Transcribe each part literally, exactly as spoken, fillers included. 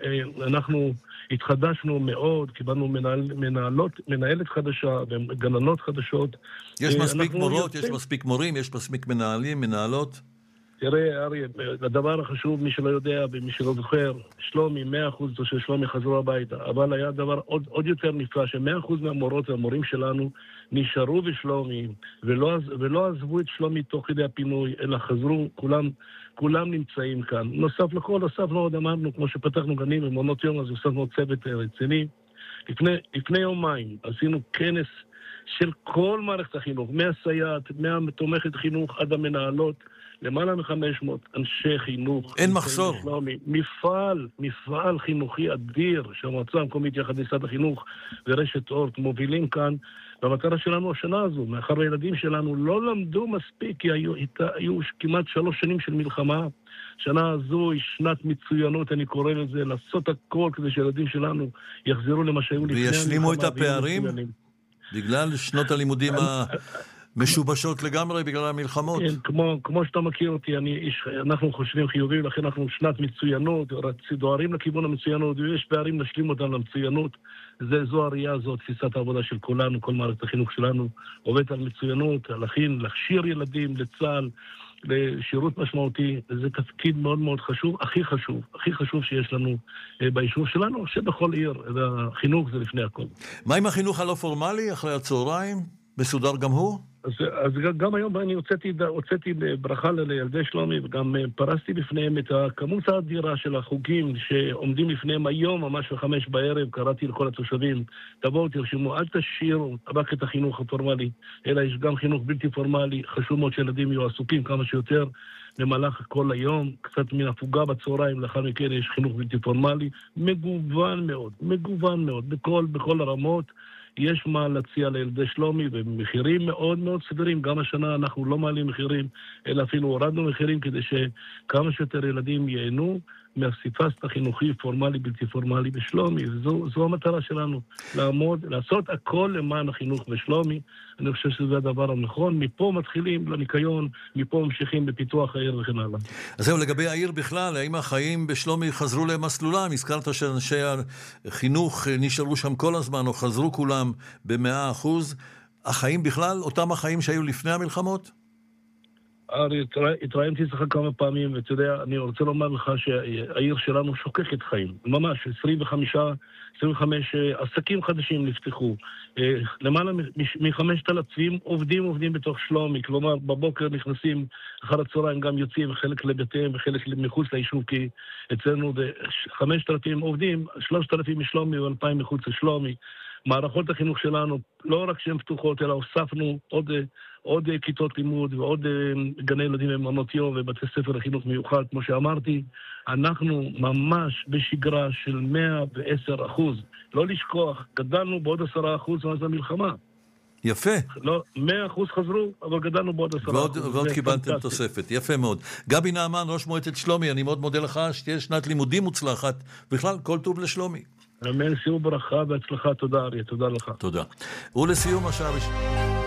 אנחנו התחדשנו מאוד, קיבלנו מנהל, מנהלות, מנהלת חדשה וגננות חדשות. יש מספיק מורות, יש מספיק מורים, יש מספיק מנהלים, מנהלות. תראה, אריה, הדבר החשוב, מי שלא יודע ומי שלא זוכר, שלומי, מאה אחוז של שלומי חזרו הביתה, אבל היה דבר עוד, עוד יותר נפלא, ש-מאה אחוז מהמורות והמורים שלנו נשארו בשלומי, ולא, ולא עזבו את שלומי תוך כדי הפינוי, אלא חזרו, כולם, כולם נמצאים כאן. נוסף לכל, הוספנו עוד, אמרנו, כמו שפתחנו גנים ומעונות יום, אז הוספנו צוות רציני. לפני, לפני יומיים עשינו כנס של כל מערכת החינוך, מהסייעת, מהתומכת חינוך עד המנהלות, למעלה מ-חמש מאות אנשי חינוך. אין מחסור. מפעל, מפעל חינוכי אדיר שהמועצה המקומית יחד עם משרד החינוך ורשת אורט מובילים כאן. והמטרה שלנו השנה הזו, מאחר הילדים שלנו לא למדו מספיק, כי היו, היו כמעט שלוש שנים של מלחמה. שנה הזו היא שנת מצוינות, אני קורא לזה, לעשות הכל כדי שהילדים שלנו יחזרו למה שהיו לפני המלחמה. וישלימו את הפערים? בגלל שנות הלימודים המשובשות לגמרי בגלל המלחמות. כן, כמו, כמו שאתה מכיר אותי, אני איש, אנחנו חושבים חיובים, לכן אנחנו שנת מצוינות, דוהרים לכיוון המצוינות, ויש פערים נשלים אותם למצוינות. זה, זו הראייה, זו תפיסת העבודה של כולנו, כל מערכת החינוך שלנו עובדת על מצוינות, להכין, להכשיר ילדים לצה"ל, לשירות משמעותי. זה תפקיד מאוד מאוד חשוב, הכי חשוב, הכי חשוב שיש לנו ביישוב שלנו, שבכל עיר, החינוך זה לפני הכל. מה עם החינוך הלא פורמלי, אחרי הצהריים? מסודר גם הוא? אז, אז גם היום אני הוצאתי, הוצאתי ברכה לילדי שלומי, וגם פרסתי בפניהם את הכמות האדירה של החוגים שעומדים לפניהם היום, ממש בחמש בערב, קראתי לכל התושבים, תבואו, תרשמו, אל תשאירו רק את החינוך הפורמלי, אלא יש גם חינוך בלתי פורמלי, חשוב מאוד שילדים יהיו עסוקים כמה שיותר, במהלך כל היום, קצת מן הפוגה בצהריים, לאחר מכן יש חינוך בלתי פורמלי, מגוון מאוד, מגוון מאוד, בכל, בכל הרמות, יש מה להציע לילדי שלומי, ומחירים מאוד מאוד סבירים. גם השנה אנחנו לא מעלים מחירים, אלא אפילו הורדנו מחירים כדי שכמה שיותר ילדים ייהנו מהפסיפס החינוכי פורמלי בלתי פורמלי בשלומי. וזו, זו המטרה שלנו, לעמוד, לעשות הכל למען החינוך בשלומי. אני חושב שזה הדבר הנכון. מפה מתחילים לניקיון, מפה ממשיכים בפיתוח העיר וכן הלאה. אז זהו, לגבי העיר בכלל, האם החיים בשלומי חזרו למסלולם? הזכרת שאנשי החינוך נשארו שם כל הזמן, או חזרו כולם במאה אחוז. החיים בכלל, אותם החיים שהיו לפני המלחמות? ארי, התראיינתי אצלך כמה פעמים, ואתה יודע, אני רוצה לומר לך שהעיר שלנו שוקקת חיים. ממש, עשרים וחמש עסקים חדשים נפתחו. למעלה מ-חמשת אלפים עובדים עובדים בתוך שלומי. כלומר, בבוקר נכנסים, אחר הצהריים גם יוצאים, חלק לביתיהם וחלק מחוץ ליישוב, כי אצלנו חמשת אלפים עובדים, שלושת אלפים משלומי ואלפיים מחוץ לשלומי. מערכות החינוך שלנו, לא רק שהן פתוחות, אלא הוספנו עוד, עוד כיתות לימוד ועוד גני ילדים ומעונות יום ובתי ספר לחינוך מיוחד, כמו שאמרתי. אנחנו ממש בשגרה של מאה ועשר אחוז. לא לשכוח, גדלנו בעוד עשרה אחוז מאז המלחמה. יפה. לא, מאה אחוז חזרו, אבל גדלנו בעוד עשרה אחוז. ועוד, ועוד קיבלתם תוספת. יפה מאוד. גבי נעמן, ראש מועצת שלומי, אני מאוד מודה לך שתהיה שנת לימודים מוצלחת. בכלל, כל טוב לשלומי. אמן, סיום ברכה והצלחה. תודה, אריה. תודה לך. תודה. ולסיום השעה ראשונה.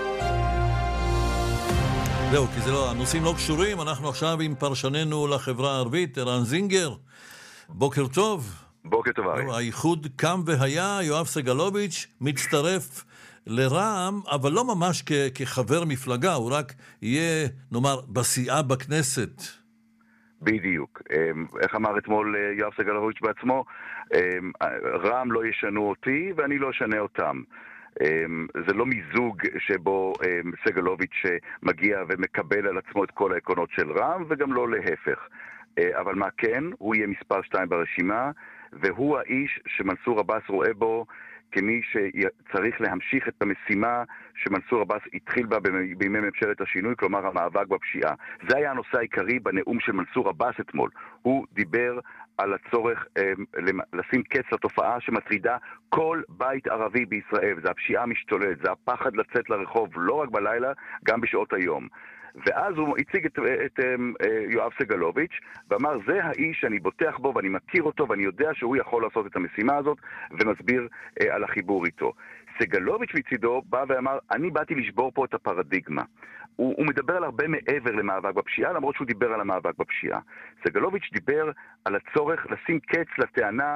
זהו, כי זה לא, הנושאים לא קשורים. אנחנו עכשיו עם פרשננו לחברה הערבית, ערן זינגר. בוקר טוב. בוקר טוב, אריה. האיחוד קם והיה, יואב סגלוביץ' מצטרף לרע"מ, אבל לא ממש כ- כחבר מפלגה, הוא רק יהיה, נאמר, בסיעה בכנסת. בדיוק. איך אמר אתמול יואב סגלוביץ' בעצמו, רע"מ לא ישנו אותי ואני לא אשנה אותם. זה לא מיזוג שבו סגלוביץ' מגיע ומקבל על עצמו את כל העקרונות של רע"מ, וגם לא להפך. אבל מה כן? הוא יהיה מספר שתיים ברשימה, והוא האיש שמנסור עבאס רואה בו כמי שצריך להמשיך את המשימה שמנסור עבאס התחיל בה בימי ממשלת השינוי, כלומר המאבק בפשיעה. זה היה הנושא העיקרי בנאום של מנסור עבאס אתמול. הוא דיבר על הצורך אה, לשים קץ לתופעה שמטרידה כל בית ערבי בישראל. זה הפשיעה המשתוללת, זה הפחד לצאת לרחוב לא רק בלילה, גם בשעות היום. ואז הוא הציג את, את, את יואב סגלוביץ' ואמר, זה האיש שאני בוטח בו ואני מכיר אותו ואני יודע שהוא יכול לעשות את המשימה הזאת, ומסביר אה, על החיבור איתו. סגלוביץ' מצידו בא ואמר, אני באתי לשבור פה את הפרדיגמה. הוא, הוא מדבר על הרבה מעבר למאבק בפשיעה, למרות שהוא דיבר על המאבק בפשיעה. סגלוביץ' דיבר על הצורך לשים קץ לטענה